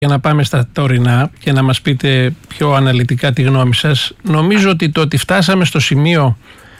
Για να πάμε στα τωρινά και να μας πείτε πιο αναλυτικά τη γνώμη σας, νομίζω ότι το ότι φτάσαμε στο σημείο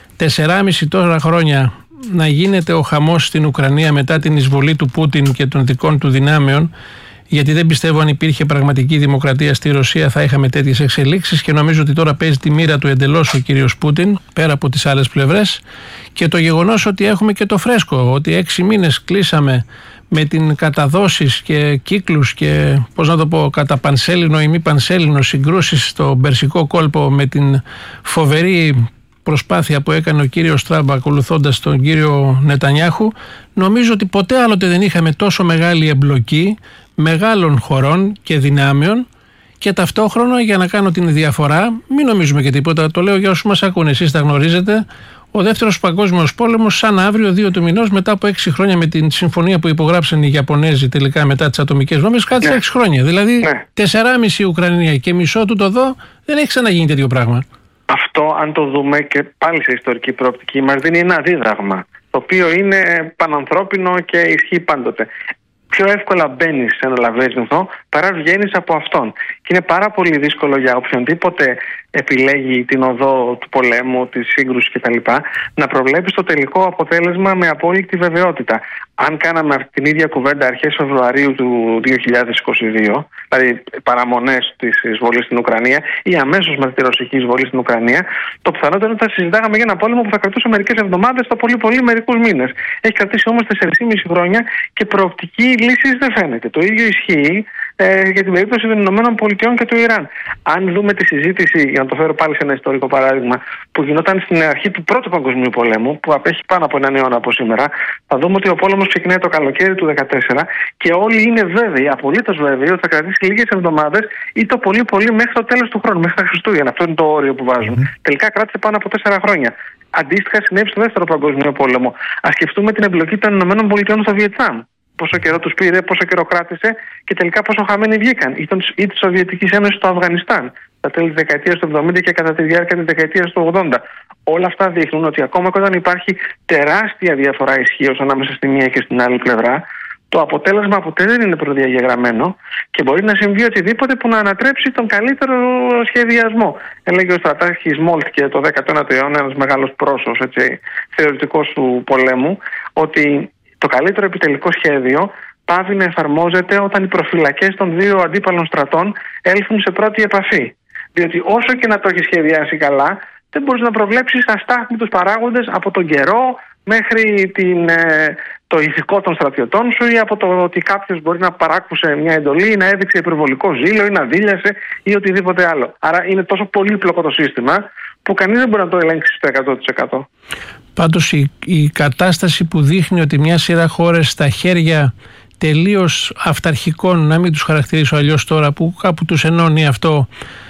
4,5 τώρα χρόνια να γίνεται ο χαμός στην Ουκρανία μετά την εισβολή του Πούτιν και των δικών του δυνάμεων, γιατί δεν πιστεύω αν υπήρχε πραγματική δημοκρατία στη Ρωσία θα είχαμε τέτοιες εξελίξεις, και νομίζω ότι τώρα παίζει τη μοίρα του εντελώς ο κύριος Πούτιν πέρα από τις άλλες πλευρές, και το γεγονός ότι έχουμε και το φρέσκο, ότι 6 μήνες κλείσαμε με την καταδόσεις και κύκλους και κατά πανσέλινο ή μη πανσέλινο συγκρούσεις στο Περσικό κόλπο, με την φοβερή προσπάθεια που έκανε ο κύριος Τραμπ ακολουθώντας τον κύριο Νετανιάχου. Νομίζω ότι ποτέ άλλοτε δεν είχαμε τόσο μεγάλη εμπλοκή μεγάλων χωρών και δυνάμεων, και ταυτόχρονα, για να κάνω την διαφορά, μην νομίζουμε και τίποτα, το λέω για όσους μας ακούνε, εσείς τα γνωρίζετε, ο δεύτερος παγκόσμιος πόλεμος σαν αύριο 2 του μηνός, μετά από 6 χρόνια με την συμφωνία που υπογράψαν οι Ιαπωνέζοι τελικά μετά τις ατομικές βόμβες, κράτησε 6 χρόνια. Δηλαδή 4,5 Ουκρανία και μισό του το δω, δεν έχει ξαναγίνει τέτοιο πράγμα. Αυτό, αν το δούμε και πάλι σε ιστορική προοπτική, μας δίνει ένα δίδαγμα, το οποίο είναι πανανθρώπινο και ισχύει πάντοτε. Πιο εύκολα μπαίνεις σε ένα λαβύρινθο παρά βγαίνεις από αυτόν. Και είναι πάρα πολύ δύσκολο για οποιονδήποτε επιλέγει την οδό του πολέμου, της σύγκρουσης κτλ. Να προβλέψει το τελικό αποτέλεσμα με απόλυτη βεβαιότητα. Αν κάναμε αυτή την ίδια κουβέντα αρχές Φεβρουαρίου του 2022, δηλαδή παραμονές της εισβολής στην Ουκρανία ή αμέσως μετά τη ρωσική εισβολή στην Ουκρανία, το πιθανότερο είναι ότι θα συζητάγαμε για ένα πόλεμο που θα κρατούσε μερικές εβδομάδες, το πολύ μερικούς μήνες. Έχει κρατήσει όμως 4,5 χρόνια και προοπτική λύσης δεν φαίνεται. Το ίδιο ισχύει για την περίπτωση των Ηνωμένων Πολιτειών και του Ιράν. Αν δούμε τη συζήτηση, για να το φέρω πάλι σε ένα ιστορικό παράδειγμα, που γινόταν στην αρχή του Πρώτου Παγκοσμίου Πολέμου, που απέχει πάνω από έναν αιώνα από σήμερα, θα δούμε ότι ο πόλεμος ξεκινάει το καλοκαίρι του 2014 και όλοι είναι βέβαιοι, απολύτως βέβαιοι, ότι θα κρατήσει λίγες εβδομάδες ή το πολύ μέχρι το τέλος του χρόνου, μέχρι τα Χριστούγεννα. Αυτό είναι το όριο που βάζουν. Τελικά κράτησε πάνω από 4 χρόνια. Αντίστοιχα συνέβη στο Δεύτερο Παγκοσμίο Πόλεμο. Ας σκεφτούμε την εμπλοκή των Ηνωμένων Πολιτειών στο Βιετνάμ. Πόσο καιρό τους πήρε, πόσο καιρό κράτησε και τελικά πόσο χαμένοι βγήκαν. Ή τη Σοβιετική Ένωση στο Αφγανιστάν, στα τέλη της δεκαετίας του 70 και κατά τη διάρκεια της δεκαετίας του 80. Όλα αυτά δείχνουν ότι ακόμα και όταν υπάρχει τεράστια διαφορά ισχύως ανάμεσα στη μία και στην άλλη πλευρά, το αποτέλεσμα ποτέ δεν είναι προδιαγεγραμμένο και μπορεί να συμβεί οτιδήποτε που να ανατρέψει τον καλύτερο σχεδιασμό. Έλεγε ο στρατάρχης Μόλτκε το 19ο αιώνα, ένας μεγάλος πρόσωπος, θεωρητικός του πολέμου, ότι το καλύτερο επιτελικό σχέδιο πάβει να εφαρμόζεται όταν οι προφυλακές των δύο αντίπαλων στρατών έλθουν σε πρώτη επαφή. Διότι όσο και να το έχει σχεδιάσει καλά, δεν μπορείς να προβλέψεις αστάθμιτους παράγοντες από τον καιρό μέχρι το ηθικό των στρατιωτών σου ή από το ότι κάποιος μπορεί να παράκουσε μια εντολή ή να έδειξε υπερβολικό ζήλο ή να δίλιασε ή οτιδήποτε άλλο. Άρα είναι τόσο πολύπλοκο το σύστημα που κανείς δεν μπορεί να το ελέγξει στο 100%. Πάντως η κατάσταση που δείχνει ότι μια σειρά χώρες στα χέρια τελείως αυταρχικών, να μην τους χαρακτηρίσω αλλιώς τώρα, που κάπου τους ενώνει αυτό,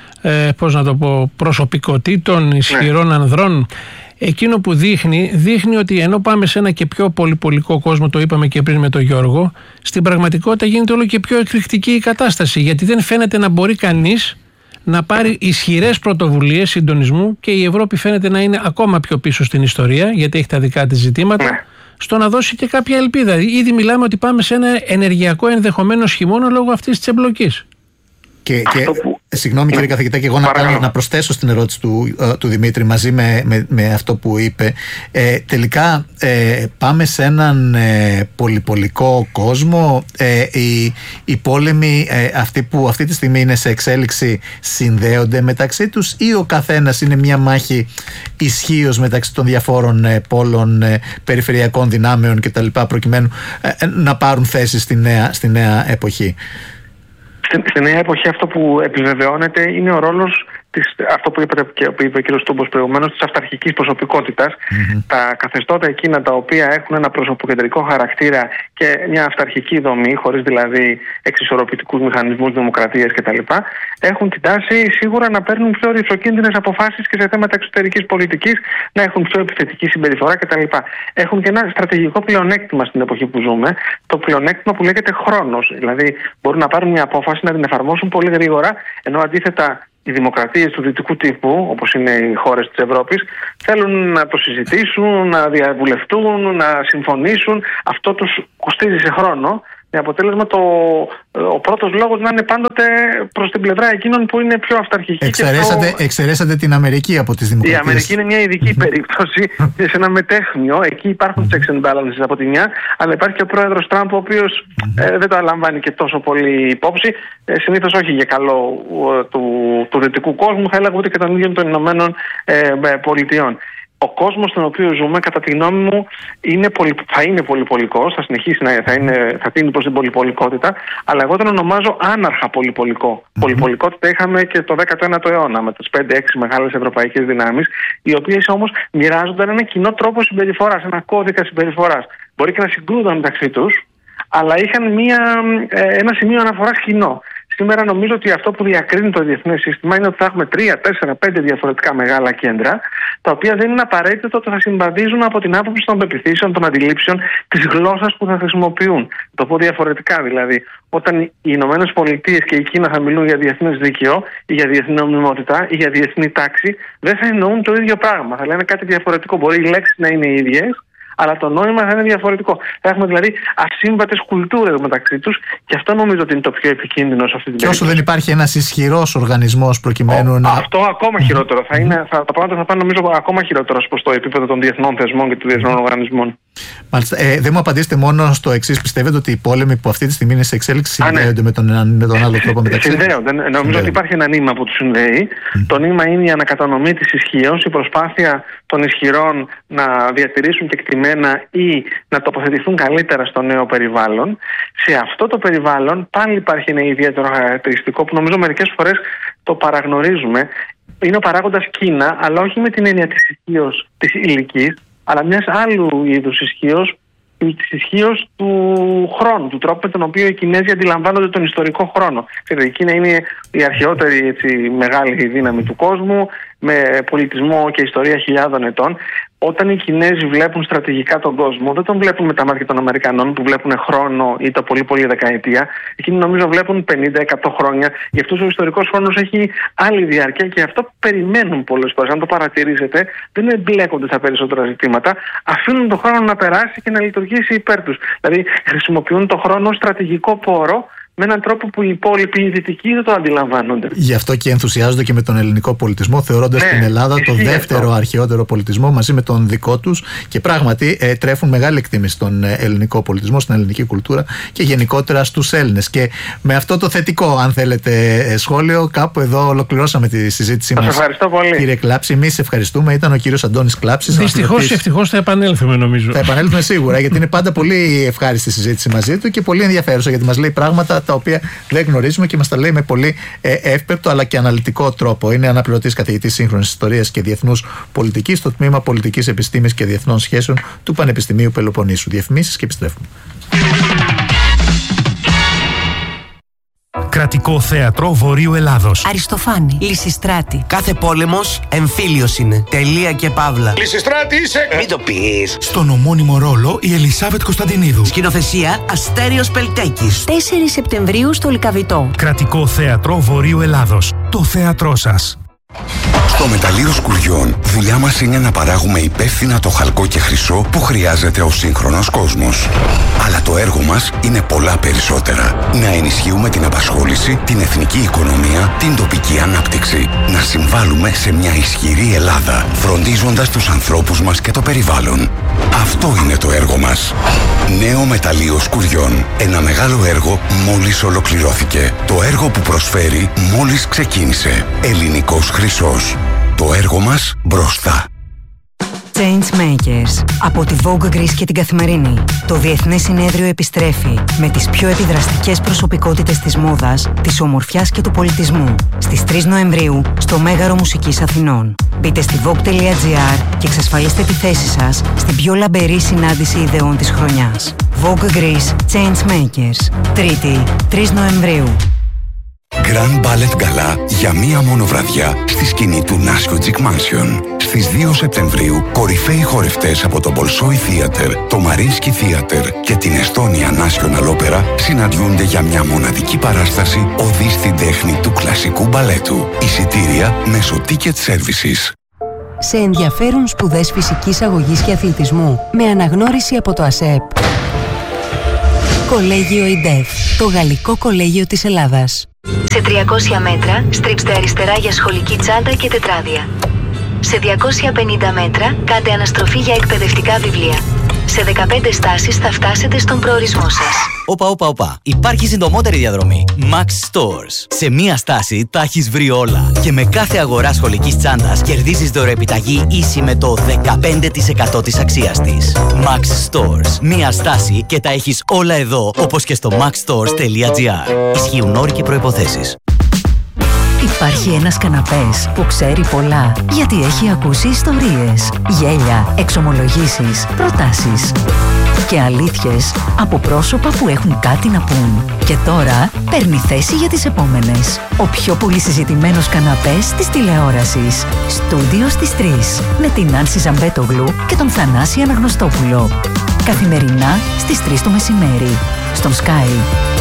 προσωπικότητων, ισχυρών ανδρών, εκείνο που δείχνει ότι ενώ πάμε σε ένα και πιο πολυπολικό κόσμο, το είπαμε και πριν με τον Γιώργο, στην πραγματικότητα γίνεται όλο και πιο εκρηκτική η κατάσταση, γιατί δεν φαίνεται να μπορεί κανείς να πάρει ισχυρές πρωτοβουλίες συντονισμού και η Ευρώπη φαίνεται να είναι ακόμα πιο πίσω στην ιστορία, γιατί έχει τα δικά της ζητήματα, στο να δώσει και κάποια ελπίδα. Ήδη μιλάμε ότι πάμε σε ένα ενεργειακό ενδεχομένως χειμώνα λόγω αυτής της εμπλοκής. Συγγνώμη κύριε καθηγητά, και εγώ να προσθέσω στην ερώτηση του Δημήτρη μαζί με αυτό που είπε. Τελικά πάμε σε έναν πολυπολικό κόσμο. Οι πόλεμοι αυτοί που αυτή τη στιγμή είναι σε εξέλιξη συνδέονται μεταξύ τους, ή ο καθένας είναι μια μάχη ισχύως μεταξύ των διαφόρων πόλων, περιφερειακών δυνάμεων κτλ, προκειμένου να πάρουν θέση στη νέα εποχή? Στη νέα εποχή αυτό που επιβεβαιώνεται είναι ο ρόλος αυτό που είπε ο κ. Στούμπος προηγουμένως, της αυταρχικής προσωπικότητας. Τα καθεστώτα εκείνα τα οποία έχουν ένα προσωποκεντρικό χαρακτήρα και μια αυταρχική δομή, χωρίς δηλαδή εξισορροπητικούς μηχανισμούς δημοκρατίας κτλ., έχουν την τάση σίγουρα να παίρνουν πιο ριζοκίνδυνες αποφάσεις και σε θέματα εξωτερικής πολιτικής, να έχουν πιο επιθετική συμπεριφορά κτλ. Έχουν και ένα στρατηγικό πλεονέκτημα στην εποχή που ζούμε, το πλεονέκτημα που λέγεται χρόνος. Δηλαδή μπορούν να πάρουν μια απόφαση, να την εφαρμόσουν πολύ γρήγορα, ενώ αντίθετα οι δημοκρατίες του δυτικού τύπου, όπως είναι οι χώρες της Ευρώπης, θέλουν να το συζητήσουν, να διαβουλευτούν, να συμφωνήσουν. Αυτό τους κοστίζει σε χρόνο, με αποτέλεσμα ο πρώτος λόγος να είναι πάντοτε προς την πλευρά εκείνων που είναι πιο αυταρχικοί. Εξαιρέσατε την Αμερική από τις δημοκρατίες. Η Αμερική είναι μια ειδική περίπτωση, σε ένα μετέχμιο. Εκεί υπάρχουν checks and balances από τη μια, αλλά υπάρχει και ο πρόεδρος Τραμπ, ο οποίος δεν το λαμβάνει και τόσο πολύ υπόψη. Συνήθως όχι για καλό του δυτικού κόσμου, θα έλεγα ούτε και των ίδιων των Ηνωμένων Πολιτειών. Ο κόσμος στον οποίο ζούμε, κατά τη γνώμη μου, θα είναι πολυπολικός, θα συνεχίσει θα τίνει προς την πολυπολικότητα, αλλά εγώ τον ονομάζω άναρχα πολυπολικό. Πολυπολικότητα είχαμε και το 19ο αιώνα με τις 5-6 μεγάλες ευρωπαϊκές δυνάμεις, οι οποίες όμως μοιράζονταν ένα κοινό τρόπο συμπεριφοράς, ένα κώδικα συμπεριφοράς. Μπορεί και να συγκρούνταν μεταξύ τους, αλλά είχαν ένα σημείο αναφοράς κοινό. Σήμερα νομίζω ότι αυτό που διακρίνει το διεθνές σύστημα είναι ότι θα έχουμε 3, 4, 5 διαφορετικά μεγάλα κέντρα, τα οποία δεν είναι απαραίτητο ότι θα συμβαδίζουν από την άποψη των πεποιθήσεων, των αντιλήψεων, της γλώσσας που θα χρησιμοποιούν. Το πω διαφορετικά δηλαδή. Όταν οι Ηνωμένες Πολιτείες και η Κίνα θα μιλούν για διεθνές δίκαιο ή για διεθνή νομιμότητα ή για διεθνή τάξη, δεν θα εννοούν το ίδιο πράγμα. Θα λένε κάτι διαφορετικό. Μπορεί οι λέξεις να είναι οι ίδιες, αλλά το νόημα θα είναι διαφορετικό. Θα έχουμε δηλαδή ασύμβατες κουλτούρες μεταξύ τους, και αυτό νομίζω ότι είναι το πιο επικίνδυνο σε αυτή την περίπτωση. Και όσο δεν υπάρχει ένας ισχυρός οργανισμός προκειμένου να. Αυτό ακόμα χειρότερο. Τα πράγματα θα πάνε νομίζω ακόμα χειρότερο προς το επίπεδο των διεθνών θεσμών και των διεθνών οργανισμών. Μάλιστα. Δεν μου απαντήσετε μόνο στο εξής. Πιστεύετε ότι οι πόλεμοι που αυτή τη στιγμή είναι σε εξέλιξη συνδέονται με τον άλλο τρόπο μεταξύ τους? Συνδέονται. Νομίζω ότι υπάρχει ένα νήμα που τους συνδέει. Το νήμα είναι η ανακατανομή της ισχύως, η προσπάθεια των ισχυρών να διατηρήσουν κεκτημένα ή να τοποθετηθούν καλύτερα στο νέο περιβάλλον. Σε αυτό το περιβάλλον πάλι υπάρχει ένα ιδιαίτερο χαρακτηριστικό που νομίζω μερικές φορές το παραγνωρίζουμε. Είναι ο παράγοντας Κίνα, αλλά όχι με την έννοια της ισχύως της ηλικής, αλλά μιας άλλου είδους ισχύως, της ισχύως του χρόνου, του τρόπου με τον οποίο οι Κινέζοι αντιλαμβάνονται τον ιστορικό χρόνο. Η Κίνα είναι η αρχαιότερη μεγάλη δύναμη του κόσμου, με πολιτισμό και ιστορία χιλιάδων ετών. Όταν οι Κινέζοι βλέπουν στρατηγικά τον κόσμο, δεν τον βλέπουν με τα μάτια των Αμερικανών που βλέπουν χρόνο ή το πολύ πολύ δεκαετία. Εκείνοι νομίζω βλέπουν 50-100 χρόνια. Γι' αυτό ο ιστορικός χρόνος έχει άλλη διάρκεια και αυτό που περιμένουν πολλές φορές. Αν το παρατηρήσετε, δεν εμπλέκονται στα περισσότερα ζητήματα. Αφήνουν τον χρόνο να περάσει και να λειτουργήσει υπέρ τους. Δηλαδή χρησιμοποιούν τον χρόνο ως στρατηγικό πόρο, με έναν τρόπο που οι υπόλοιποι οι δυτικοί δεν το αντιλαμβάνονται. Γι' αυτό και ενθουσιάζονται και με τον ελληνικό πολιτισμό, θεωρώντας την Ελλάδα το δεύτερο αρχαιότερο πολιτισμό μαζί με τον δικό τους, και πράγματι τρέφουν μεγάλη εκτίμηση στον ελληνικό πολιτισμό, στην ελληνική κουλτούρα και γενικότερα στους Έλληνες. Και με αυτό το θετικό, αν θέλετε, σχόλιο, κάπου εδώ ολοκληρώσαμε τη συζήτησή μας. Σας ευχαριστώ πολύ. Κύριε Κλάψη, εμείς ευχαριστούμε. Ήταν ο κύριος Αντώνης Κλάψης. Δυστυχώς, ευτυχώς θα επανέλθουμε, νομίζω. Θα επανέλθουμε σίγουρα, γιατί είναι πάντα πολύ ευχάριστη η συζήτηση μαζί του και πολύ ενδιαφέρουσα, γιατί μας λέει πράγματα τα οποία δεν γνωρίζουμε και μας τα λέει με πολύ εύπεπτο αλλά και αναλυτικό τρόπο. Είναι αναπληρωτής καθηγητής σύγχρονης ιστορίας και διεθνούς πολιτικής στο τμήμα Πολιτικής Επιστήμης και Διεθνών Σχέσεων του Πανεπιστημίου Πελοποννήσου. Διαφημίσεις και επιστρέφουμε. Κρατικό Θέατρο Βορείου Ελλάδος. Αριστοφάνη. Λυσιστράτη. Κάθε πόλεμος εμφύλιος είναι. Τελεία και παύλα. Λυσιστράτη είσαι! Μην το πεις. Στον ομώνυμο ρόλο η Ελισάβετ Κωνσταντινίδου. Σκηνοθεσία Αστέριος Πελτέκης. 4 Σεπτεμβρίου στο Λυκαβητό. Κρατικό Θέατρο Βορείου Ελλάδος. Το θέατρό σας. Στο μεταλλείο Σκουριών, δουλειά μας είναι να παράγουμε υπεύθυνα το χαλκό και χρυσό που χρειάζεται ο σύγχρονος κόσμος. Αλλά το έργο μας είναι πολλά περισσότερα. Να ενισχύουμε την απασχόληση, την εθνική οικονομία, την τοπική ανάπτυξη. Να συμβάλλουμε σε μια ισχυρή Ελλάδα, φροντίζοντας τους ανθρώπους μας και το περιβάλλον. Αυτό είναι το έργο μας. Νέο μεταλλείο Σκουριών. Ένα μεγάλο έργο μόλις ολοκληρώθηκε. Το έργο που προσφέρει μόλις ξεκίνησε. Ελληνικός χρυσός. Το έργο μας μπροστά. Changemakers. Από τη Vogue Greece και την Καθημερινή. Το Διεθνές Συνέδριο επιστρέφει με τις πιο επιδραστικές προσωπικότητες της μόδας, της ομορφιάς και του πολιτισμού. Στις 3 Νοεμβρίου στο Μέγαρο Μουσικής Αθηνών. Μπείτε στη vogue.gr και εξασφαλίστε τη θέση σας στην πιο λαμπερή συνάντηση ιδεών της χρονιάς. Vogue Greece Changemakers. Τρίτη, 3 Νοεμβρίου. Grand Ballet Gala για μία μόνο βραδιά στη σκηνή του Νάσιο Τζικ Mansion. Στις 2 Σεπτεμβρίου, κορυφαίοι χορευτές από το Bolshoi Theater, το Mariinsky Theater και την Estonia National Opera συναντιούνται για μια μοναδική παράσταση οδή στην τέχνη του κλασικού μπαλέτου. Εισιτήρια μέσω Ticket Services. Σε ενδιαφέρουν σπουδές φυσικής αγωγής και αθλητισμού με αναγνώριση από το ΑΣΕΠ. Κολέγιο ΙΝΤΕΦ, το Γαλλικό Κολέγιο της Ελλάδας. Σε 300 μέτρα στρίψτε αριστερά για σχολική τσάντα και τετράδια. Σε 250 μέτρα κάντε αναστροφή για εκπαιδευτικά βιβλία. Σε 15 στάσεις θα φτάσετε στον προορισμό σας. Όπα. Υπάρχει συντομότερη διαδρομή. Max Stores. Σε μία στάση τα έχεις βρει όλα. Και με κάθε αγορά σχολικής τσάντας κερδίζεις δωρεοεπιταγή ίση με το 15% της αξίας της. Max Stores. Μία στάση και τα έχεις όλα εδώ, όπως και στο maxstores.gr. Ισχύουν όροι και προϋποθέσεις. Υπάρχει ένας καναπές που ξέρει πολλά, γιατί έχει ακούσει ιστορίες, γέλια, εξομολογήσεις, προτάσεις και αλήθειες από πρόσωπα που έχουν κάτι να πούν. Και τώρα παίρνει θέση για τις επόμενες. Ο πιο πολύ συζητημένος καναπές της τηλεόρασης. Στούντιο στις 3 με την Άνση Ζαμπέτογλου και τον Θανάση Αναγνωστόπουλο. Καθημερινά στις 3 το μεσημέρι. Στον Sky.